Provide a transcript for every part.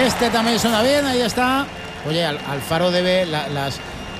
Este también suena bien, ahí está. Oye, Alfaro debe las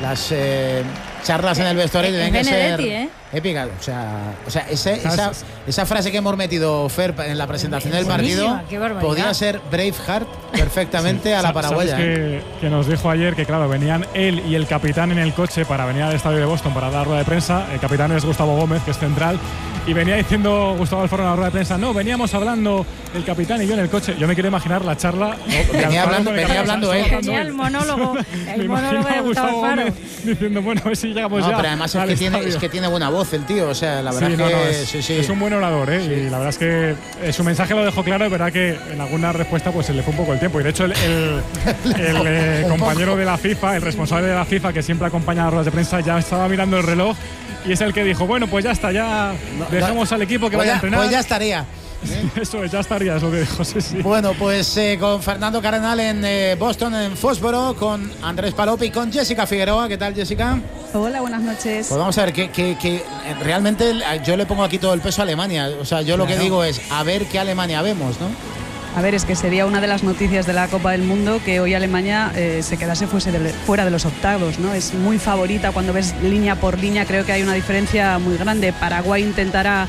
charlas en el vestuario deben que ser épicas. O sea, esa frase que hemos metido, Fer, en la presentación del partido podía ser Braveheart perfectamente a la paraguaya. ¿Sabes que nos dijo ayer que, claro, venían él y el capitán en el coche para venir al estadio de Boston para dar la rueda de prensa? El capitán es Gustavo Gómez, que es central. Y venía diciendo Gustavo Alfaro en la rueda de prensa, no, veníamos hablando el capitán y yo en el coche. Yo me quiero imaginar la charla. Venía hablando él. Tenía el monólogo de Gustavo Alfaro. Diciendo, bueno, a ver si llegamos ya. Pero además es que tiene buena voz el tío. O sea, la verdad es un buen orador, ¿eh? Sí. Y la verdad es que su mensaje lo dejó claro. Es verdad que en alguna respuesta pues se le fue un poco el tiempo. Y de hecho, el compañero de la FIFA, el responsable de la FIFA, que siempre acompaña a las ruedas de prensa, ya estaba mirando el reloj. Y es el que dijo, bueno, pues ya está, ya dejamos al equipo que vaya a entrenar. Pues ya estaría. Eso es, ya estaría, es lo que dijo, sí. Bueno, pues con Fernando Cardenal en Boston, en Fósforo, con Andrés Palop y con Jessica Figueroa. ¿Qué tal, Jessica? Hola, buenas noches. Pues vamos a ver, que realmente yo le pongo aquí todo el peso a Alemania. O sea, yo lo que digo es, a ver qué Alemania vemos, ¿no? A ver, es que sería una de las noticias de la Copa del Mundo que hoy Alemania se quedase fuera de los octavos, ¿no? Es muy favorita cuando ves línea por línea, creo que hay una diferencia muy grande. Paraguay intentará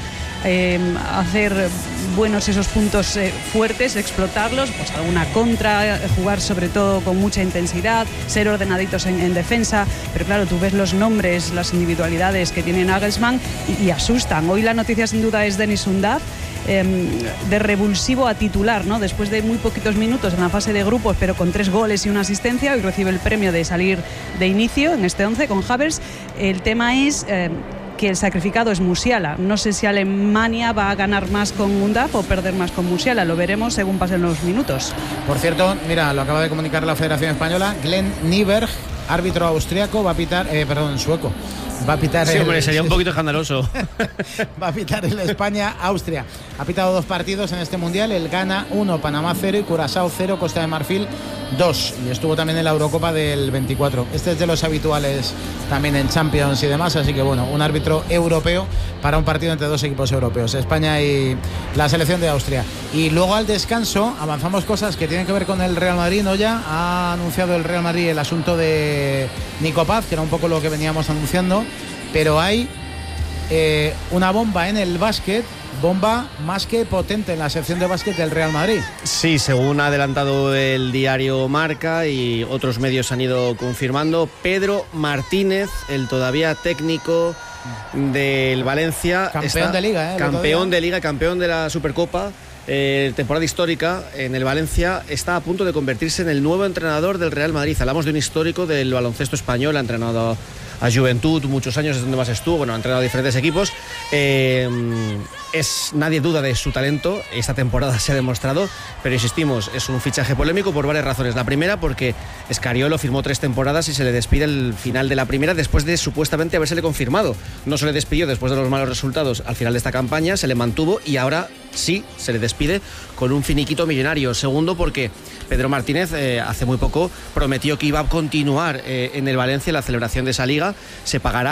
hacer buenos esos puntos fuertes, explotarlos, pues alguna contra, jugar sobre todo con mucha intensidad, ser ordenaditos en defensa, pero claro, tú ves los nombres, las individualidades que tiene Nagelsmann y asustan. Hoy la noticia sin duda es Denis Undav, de revulsivo a titular, ¿no? Después de muy poquitos minutos en la fase de grupos, pero con 3 goles y una asistencia, hoy recibe el premio de salir de inicio en este 11 con Havertz. El tema es que el sacrificado es Musiala. No sé si Alemania va a ganar más con Undav o perder más con Musiala, lo veremos según pasen los minutos. Por cierto, mira, lo acaba de comunicar la Federación Española, Glenn Nyberg, árbitro austriaco, va a pitar, sueco. Va a pitar sería un poquito escandaloso. Va a pitar el España-Austria. Ha pitado 2 partidos en este Mundial. El Ghana 1, Panamá 0 y Curazao 0, Costa de Marfil 2. Y estuvo también en la Eurocopa del 24. Este es de los habituales también en Champions y demás. Así que bueno, un árbitro europeo para un partido entre 2 equipos europeos, España y la selección de Austria. Y luego al descanso avanzamos cosas que tienen que ver con el Real Madrid, ¿no? Ya ha anunciado el Real Madrid el asunto de Nico Paz, que era un poco lo que veníamos anunciando. Pero hay una bomba en el básquet, bomba más que potente en la sección de básquet del Real Madrid. Sí, según ha adelantado el diario Marca y otros medios han ido confirmando, Pedro Martínez, el todavía técnico del Valencia, campeón de liga, campeón de la Supercopa, temporada histórica en el Valencia, está a punto de convertirse en el nuevo entrenador del Real Madrid. Hablamos de un histórico del baloncesto español, ha entrenado a Juventud muchos años, es donde más estuvo, bueno, ha entrenado a diferentes equipos. Nadie duda de su talento, esta temporada se ha demostrado, pero insistimos, es un fichaje polémico por varias razones. La primera, porque Scariolo firmó 3 temporadas y se le despide al final de la primera después de supuestamente habérsele confirmado. No se le despidió después de los malos resultados al final de esta campaña, se le mantuvo y ahora sí se le despide con un finiquito millonario. Segundo, porque Pedro Martínez hace muy poco prometió que iba a continuar en el Valencia la celebración de esa liga, se pagará